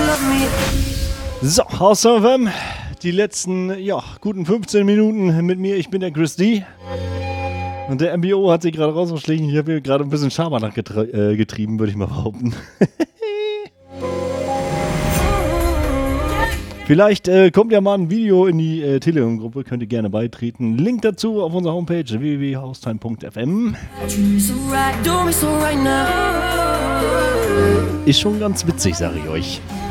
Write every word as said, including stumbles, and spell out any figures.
So, House F M, die letzten, ja, guten fünfzehn Minuten mit mir. Ich bin der Chris D. Und der M B O hat sich gerade rausgeschlichen. Ich habe hier gerade ein bisschen Schabernack getrie- äh, getrieben, würde ich mal behaupten. Vielleicht äh, kommt ja mal ein Video in die äh, Telegram-Gruppe, könnt ihr gerne beitreten. Link dazu auf unserer Homepage w w w punkt haustime punkt f m. Ist schon ganz witzig, sage ich euch.